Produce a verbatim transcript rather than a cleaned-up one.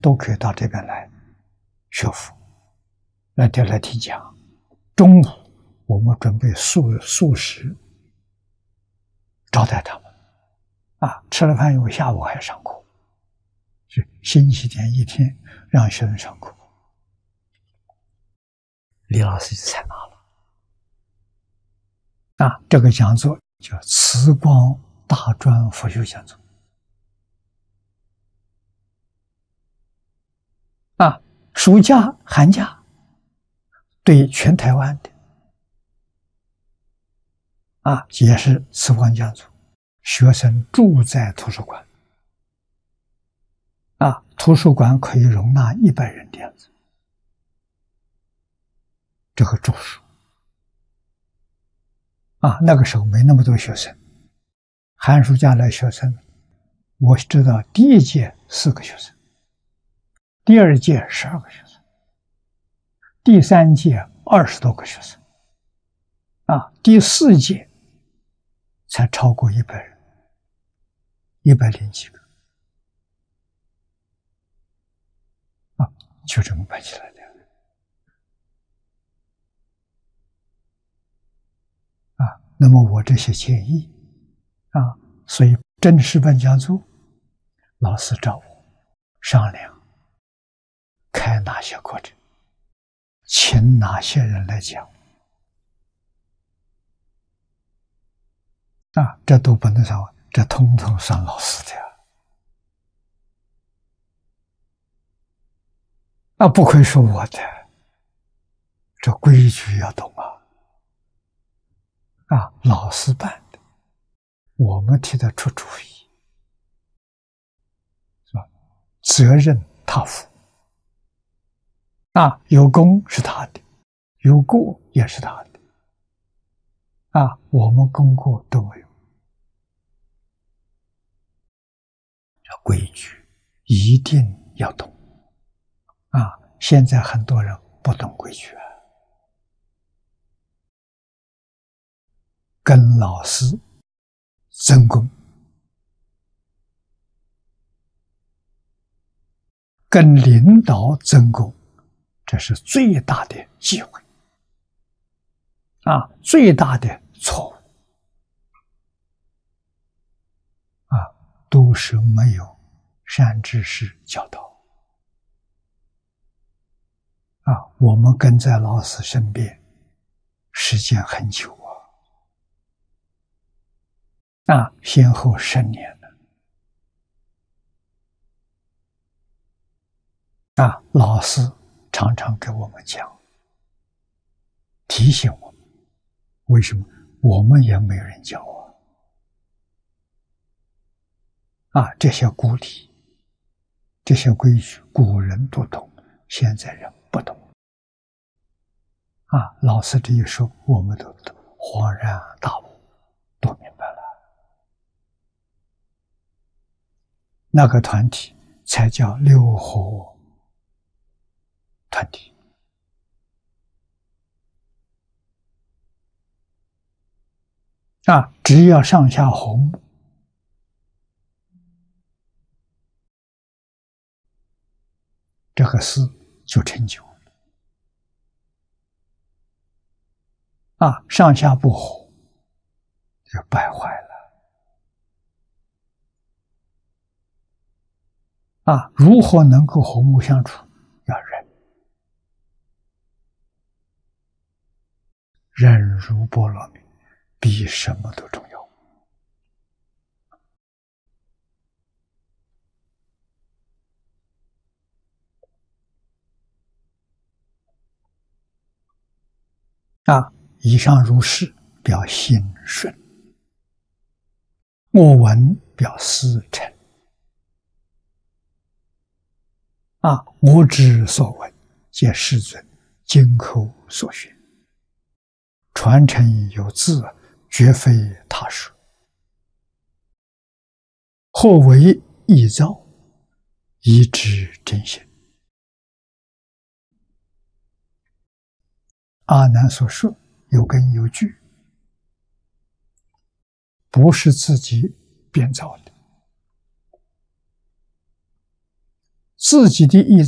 都可以到这边来学佛，来这来听讲。中午我们准备素素食招待他们，啊，吃了饭以后下午还要上课，是星期天一天让学生上课。李老师就采纳了。啊，这个讲座叫慈光大专佛学讲座。啊，暑假、寒假对全台湾的啊，也是慈光讲座，学生住在图书馆，啊，图书馆可以容纳一百人的样子，这个住宿，啊，那个时候没那么多学生，寒暑假来学生，我知道第一届四个学生，第二届十二个学生，第三届二十多个学生，啊，第四届才超过一百人，一百零几个，啊，就这么办起来的。啊，那么我这些建议，啊，所以真实办讲座，老师找我商量，开哪些课程，请哪些人来讲，啊，这都不能算，这统统算老师的。啊，不可以说我的，这规矩要懂啊！啊，老师办的，我们替他出主意，是吧？责任他负。啊，有功是他的，有过也是他的。啊，我们功过都没有。这规矩一定要懂。啊，现在很多人不懂规矩啊，跟老师争功，跟领导争功，这是最大的忌讳，啊，最大的错误，啊，都是没有善知识教导。啊，我们跟在老师身边时间很久啊，啊，先后十年了。啊，老师常常给我们讲，提醒我们，为什么我们也没有人教啊？啊，这些古礼，这些规矩，古人都懂，现在人不懂。啊，老师这一说，我们都恍然大悟，都明白了。那个团体才叫六合团体。啊，只要上下和睦，这个事就成就了。啊，上下不和，就败坏了。啊，如何能够和睦相处？要忍，忍辱波罗蜜，比什么都重要。啊，以上如是，表心顺；我闻表思诚。啊，我之所闻，皆世尊经口所学，传承有字，绝非他说。或为臆造，以知真心。阿难所说有根有据，不是自己编造的， 自己的意